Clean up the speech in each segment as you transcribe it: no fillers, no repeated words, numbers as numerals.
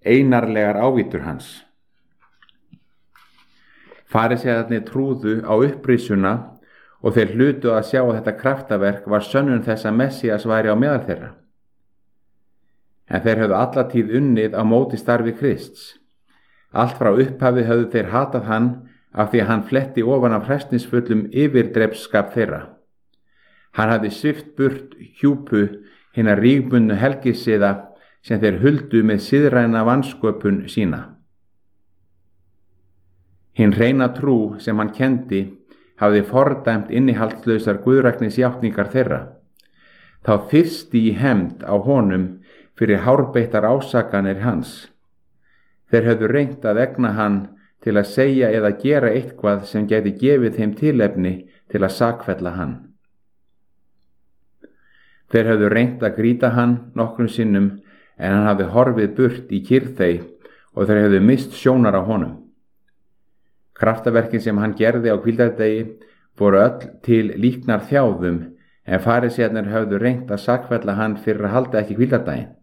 einarlegar ávítur hans. Farisearnir trúðu á upprisuna og þeir hlutu að sjá að þetta kraftaverk var sönnun þess að Messías væri á meðal þeirra. En þeir höfðu alla tíð unnið á móti starfi Krists. Allt frá upphafi höfðu þeir hatað hann af því að hann fletti ofan af hræsnisfullum yfirdrepsskap þeirra. Hann hafði svipt burt hjúpu hinna rígbundnu helgisiða sem þeir huldu með siðræna vansköpun sína. Hinn hreina trú sem hann kendi hafði fordæmt innihaldslausar guðræknisjátningar þeirra. Þá þyrsti í hefnd á honum fyrir hárbeittar ásakanir hans. Þeir höfðu reynt að egna hann til að segja eða gera eitthvað sem gæti gefið þeim tilefni til að sakfella hann. Þeir höfðu reynt að grýta hann nokkrum sinnum en hann hafði horfið burt í kyrrþey og þeir höfðu mist sjónar á honum. Kraftaverkin sem hann gerði á hvíldardegi voru öll til líknar þjáðum en farisearnir höfðu reynt að sakfella hann fyrir að halda ekki hvíldardaginn.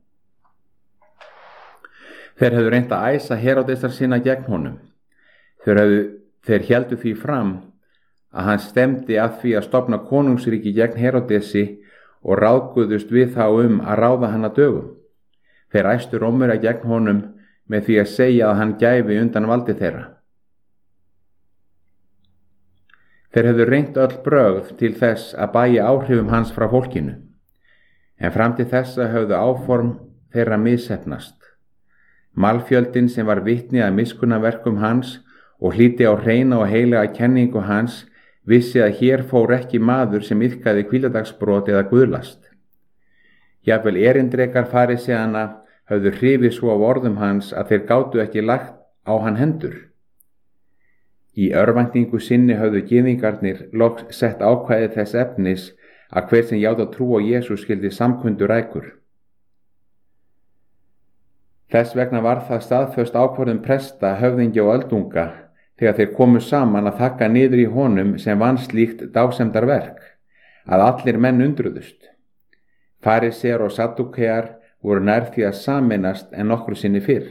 Þeir höfðu reynt að æsa Heródesar sína gegn honum. Þeir héldu því fram að hann stemdi að því að stofna konungsríki gegn Heródesi og ráðguðust við þá að ráða hann að dögum. Þeir æstu Rómverja gegn honum með því að segja að hann gæfi undan valdi þeirra. Þeir hefðu reynt öll brögð til þess að bæja áhrifum hans frá fólkinu, en fram til þessa höfðu áform þeirra misheppnast. Malfjöldin sem var vitni að miskunnaverkum hans og hlíti á hreina og heilaga kenningu hans vissi að hér fór ekki maður sem iðkaði hvíldardagsbrot eða guðlast. Jafnvel erindrekar fariseanna höfðu hrifið svo af orðum hans að þeir gátu ekki lagt á hann hendur. Í örvæntingu sinni höfðu gyðingarnir loks sett ákvæði þess efnis að hver sem játa trú á Jesú skyldi samkundur rækur. Þess vegna var það staðföst ákvörðun presta, höfðingja og öldunga þegar þeir komu saman að þakka niður í honum sem vann slíkt dásemdarverk, að allir menn undruðust. Farisear og Saddúkear voru nær því að sameinast en nokkru sinni fyrr.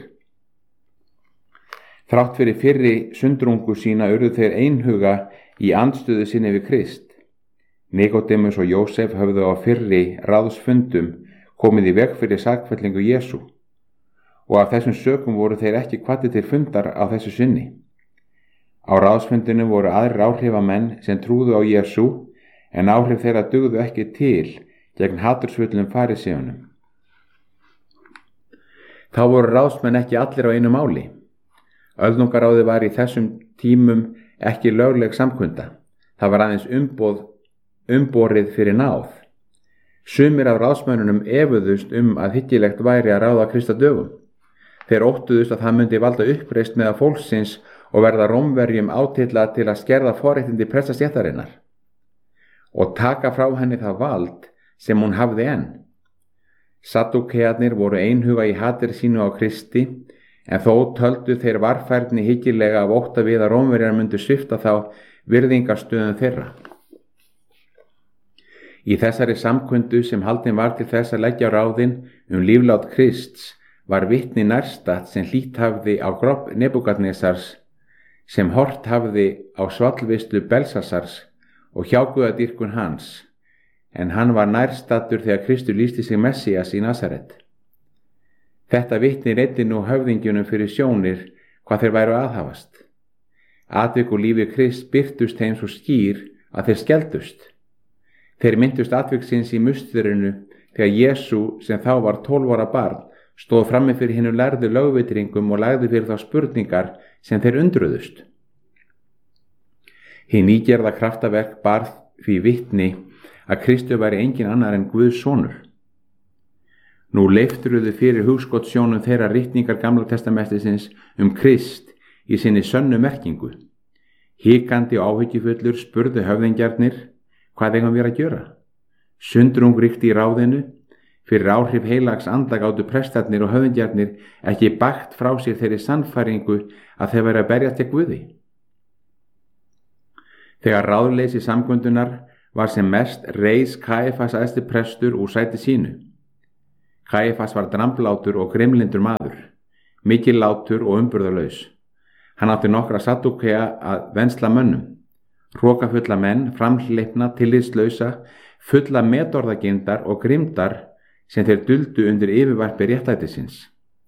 Þrátt fyrir fyrri sundrungu sína urðu þeir einhuga í andstöðu sinni við Krist. Nikodémus og Jósef höfðu á fyrri ráðsfundum komið í veg fyrir sakfellingu Jesú og af þessum sökum voru þeir ekki hvattir til fundar á þessu sinni. Á ráðsfundinu voru aðrir áhrifamenn sem trúðu á Jesú en áhrif þeirra dugðu ekki til gegn hatursfullum fariseunum. Þá voru ráðsmenn ekki allir á einu máli. Öldungaráði var í þessum tímum ekki lögleg samkunda. Það var aðeins umborið fyrir náð. Sumir af ráðsmönnunum efuðust að hyggilegt væri að ráða Krist að dögum. Þeir óttuðust að það myndi valda uppreisn meðal fólksins og verða Rómverjum átilla til að skerða forréttindi prestastéttarinnar og taka frá henni það vald sem hún hafði enn. Saddúkearnir voru einhuga í hatri sínu á Kristi en þó töldu þeir varfærni hyggilega af ótta við að Rómverjar myndu svipta þá virðingarstöðum þeirra. Í þessari samkundu sem haldin var til þess að leggja ráðin líflát Krists var vitni nærstatt sem hlýtt hafði á grobb Nebúkadnesars, sem hort hafði á svallvislu Belsasars og hjáguðadýrkun hans, en hann var nærstattur þegar Kristur lýsti sig Messías í Nasaret. Þetta vitni reiddi nú höfðingjunum fyrir sjónir hvað þeir væru aðhafast. Atvik og lífi Krist birtust þeim svo skýr að þeir skeldust. Þeir myndust atviksins í musterinu þegar Jesú sem þá var 12 ára barn stóð frammi fyrir hinum lærðu lögvitringum og lagði fyrir þá spurningar sem þeir undruðust. Hinn nýgerða kraftaverk bar því vitni að Kristur væri engin annar en Guðs sonur. Nú leifturuðu fyrir hugskotssjónum þeirra ritningar Gamla testamentisins Krist í sinni sönnu merkingu. Hikandi og áhyggjufullur spurðu höfðingjarnir hvað eigum við að gera. Sundrung ríkti í ráðinu. Fyrir áhrif heilags anda gátu prestarnir og höfðingjarnir ekki bagt frá sér þeirri sannfæringu að þeir væru að berjast gegn Guði. Þegar ráðleysi samkundunar var sem mest reis Kæfas æðsti prestur úr sæti sínu. Kæfas var dramblátur og grimlindur maður. mikil látur og umburðarlaus. Hann átti nokkra saddúkea að vensla mönnum, hrokafulla menn, framhleypna, tillitslausa, fulla metorðagindar og grimdar sem þeir duldu undir yfirvarpi réttlætisins.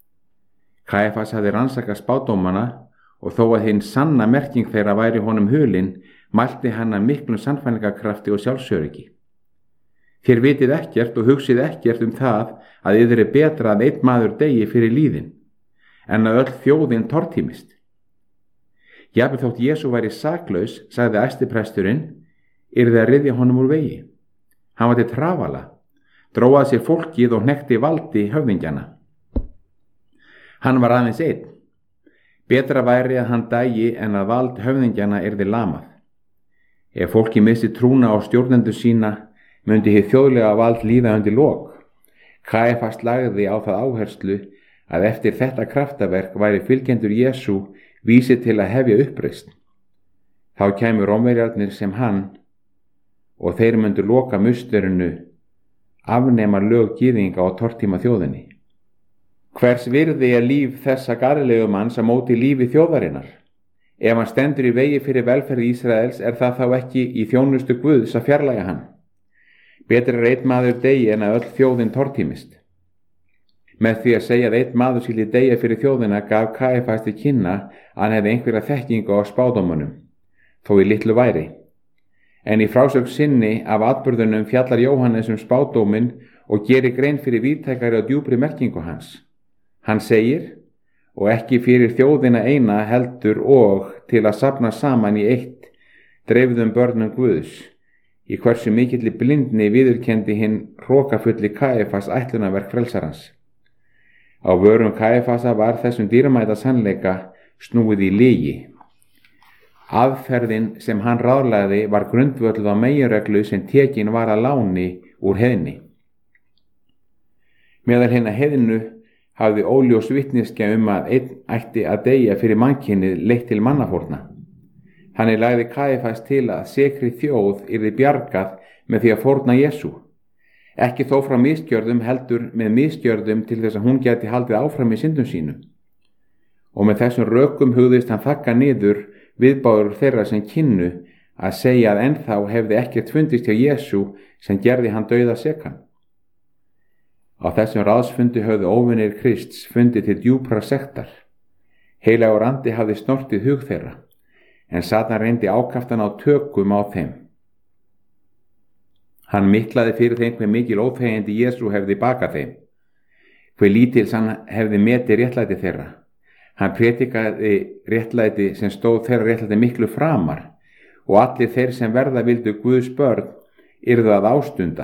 Kæfas hafði rannsakað spádómana og þó að hinn sanna merking þeirra væri honum hulin, mælti hann af miklum sannfæringarkrafti og sjálfsöryggi. Þér vitið ekkert og hugsið ekkert það að yður betra að einn maður deyi fyrir líðin, en að öll þjóðin tortímist. Jafnvel þótt Jesú væri saklaus, sagði æstipresturinn, yrði að ryðja honum úr vegi. Hann var til trafala, dróað sér fólkið og hnekkti valdi höfðingjana. Hann var aðeins einn. Betra væri að hann dægi en að vald höfðingjana yrði lamað. Ef fólki missti trúna á stjórnendur sína, myndi hið þjóðlega vald líða undir lok. Kæfas lagði á það áherslu að eftir þetta kraftaverk væri fylgjendur Jesú vísi til að hefja uppreisn. Þá kæmu Rómverjarnir sem hann og þeir myndu loka musterinu, afnema lög gyðinga og tortíma þjóðinni. Hvers virði líf þessa Galilegumanns á móti lífi þjóðarinnar? Ef hann stendur í vegi fyrir velferð Ísraels það þá ekki í þjónustu Guðs að fjarlægja hann. Betra einn maður deyi en að öll þjóðin tortímist. Með því að segja að einn maður skyldi deyja fyrir þjóðina gaf Kæfas til kynna að hann hefði einhverja þekkingu á spádómunum, þó í litlu væri. En í frásögn sinni af atburðunum fjallar Jóhannes spádóminn og gerir grein fyrir víðtækari og djúpri merkingu hans. Hann segir, og ekki fyrir þjóðina eina heldur og til að safna saman í eitt dreifðum börnum Guðs, í hversu mikilli blindni viðurkenndi hinn hrokafulli Kæfas ætlunarverk frelsarans. Á vörum Kæfasa var þessum dýrmæta sannleika snúið í lygi. Aðferðin sem hann ráðlagði var grundvölluð á meginreglu sem tekin var að láni úr heiðni. Meðal hinna heiðnu hafði óljós vitneskja að einn ætti að deyja fyrir mannkynið leitt til mannafórna. Þannig lagði Kæfas til að sekri þjóð yrði bjargað með því að fórna Jesú. Ekki þó frá misgjörðum heldur með misgjörðum til þess að hún gæti haldið áfram í syndum sínum. Og með þessum rökum hugðist hann þagga niður viðbáður þeirra sem kynnu að segja að ennþá hefði ekkert fundist hjá Jesú sem gerði hann dauða sekan. Á þessum ráðsfundi höfðu óvinir Krists fundið til djúpra sektar. Heilagur andi hafði snortið hug þeirra, en Satan reyndi ákaftan á tökum á þeim. Hann miklaði fyrir þeim hve mikil óþægindi Jesú hefði bakað þeim, hve lítils hann hefði metið réttlæti þeirra. Hann prédikaði réttlæti sem stóð þeirra réttlæti miklu framar og allir þeir sem verða vildu Guðs börn yrðu að ástunda.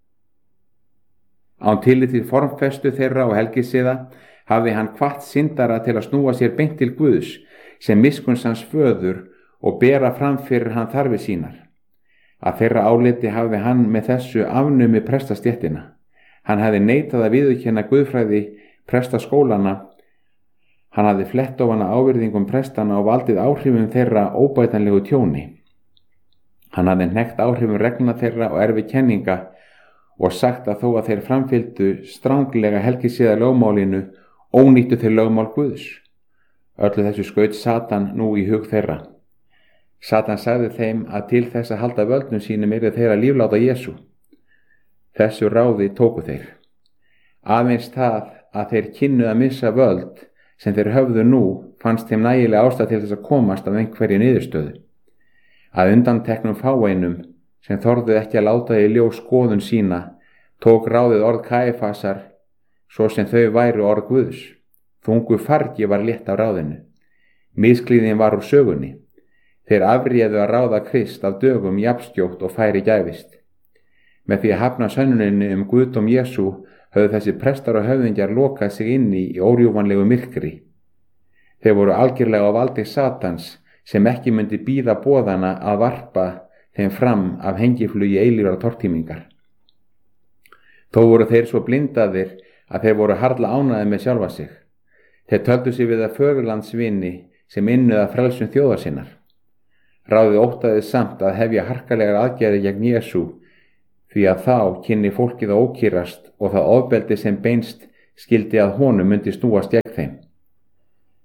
Án tilliti til formfestu þeirra og helgisiða hafði hann hvatt syndara til að snúa sér beint til Guðs sem miskunns hans föður og bera fram fyrir hann þarfir sínar. Að þeirra áliti hafði hann með þessu afnumi prestastéttina. Hann hafði neitað að viðurkenna guðfræði prestaskólana. Hann hafði flett ofan ávirðingum prestana og valdið áhrifum þeirra óbætanlegu tjóni. Hann hafði hnekkt áhrifum reglna þeirra og erfi kenninga og sagt að þó að þeir framfylgdu stranglega helgisiða lögmálinu ónýttu þeir lögmál Guðs. Öllu þessu skaut Satan nú í hug þeirra. Satan sagði þeim að til þess að halda völdum sínum yrði þeir að lífláta Jesú. Þessu ráði tóku þeir. Aðeins það að þeir kynnu að missa völd sem þeir höfðu nú fannst þeim nægilega ástæða til þess að komast af einhverju niðurstöðu. Að undanteknum fáeinum sem þorðu ekki að láta í ljós skoðun sína tók ráðið orð Kæfasar svo sem þau væru orð Guðs. Þungu fargi var létt af ráðinu. Misklíðin var úr sögunni. Þeir afréðu að ráða Krist af dögum jafnskjótt og færi gæfist. Með því að hafna sönnuninni Guðdóm Jesú höfðu þessi prestar og höfðingjar lokað sig inni í órjúfanlegu myrkri. Þeir voru algjörlega á valdi Satans sem ekki myndi bíða boðana að varpa þeim fram af hengiflugi eilífrar tortímingar. Þó voru þeir svo blindaðir að þeir voru harla ánægðir með sjálfa sig. Þeir töldu sig við að fögurlandsvini sem innuð að frelsun þjóðar sinnar. Ráðið óttaðist samt að hefja harkalegar aðgerðir gegn Jesú því að þá kynni fólkið að ókýrast og það ofbeldi sem beinst skildi að honum myndi snúast gegn þeim.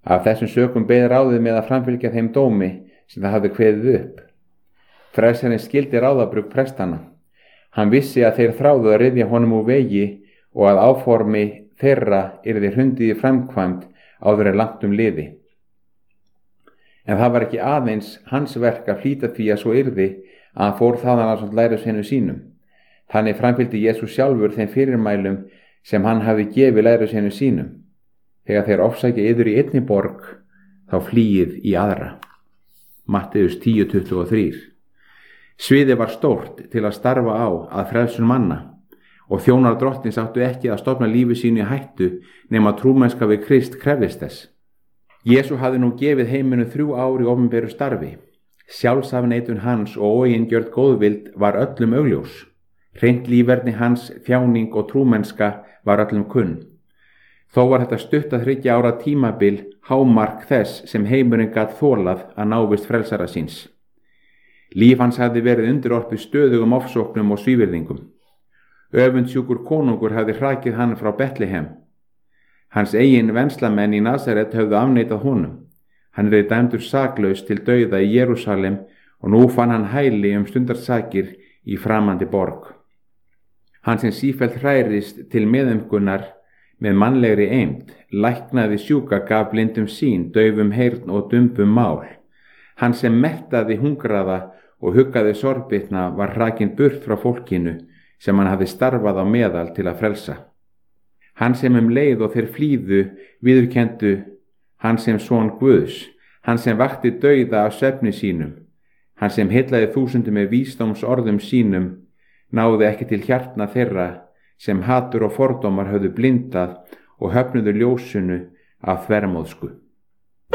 Af þessum sökum beið ráðið með að framfylgja þeim dómi sem það hafði kveðið upp. Frelsarinn skildi ráðabrugg prestanna. Hann vissi að þeir þráðu að ryðja honum úr vegi og að áformi þeirra yrði hrundið í framkvæmd áður en langt liði. En það var ekki aðeins hans verk að flýta því að svo yrði að hann fór þaðan ásamt lærisveinum sínum. Þannig framfylgdi Jesús sjálfur þeim fyrirmælum sem hann hafði gefið lærisveinum sínum. Þegar þeir ofsækja yður í einni borg, þá flýið í aðra. Matteus 10:23. Sviðið var stórt til að starfa á að frelsun manna og þjónar drottins áttu ekki að stofna lífi sínu í hættu nema trúmennska við Krist krefðist þess. Jesú hafði nú gefið heiminum 3 ár í opinberu starfi. Sjálfsafneitun hans og óeigingjörn góðvild var öllum augljós. Hreint líferni hans, þjáning og trúmennska var öllum kunn. Þó var þetta stutt að 3 ára tímabil hámark þess sem heimurinn gat þolað að návist frelsara síns. Líf hans hafði verið undirorpið stöðugum ofsóknum og svívirðingum. Öfundsjúkur konungur hafði hrakið hann frá Betlehem. Hans eigin venslamenn í Nasaret höfðu afneitað honum. Hann yrði dæmdur saklaus til dauða í Jerúsalem og nú fann hann hæli stundarsakir í framandi borg. Hann sem sífellt hrærist til meðumkunar með mannlegri eymd, læknaði sjúka, gaf blindum sýn, daufum heyrn og dumbum mál. Hann sem mettaði hungraða og huggaði sorgbitna var hrakinn burt frá fólkinu sem hann hafði starfað á meðal til að frelsa. Hann sem leið og þeir flýðu viðurkenndu hann sem son Guðs, hann sem vakti dauða af svefni sínum, hann sem heillaði þúsundum með vísdómsorðum sínum, náði ekki til hjartna þeirra sem hatur og fordómar höfðu blindað og höfnuðu ljósinu af þvermóðsku.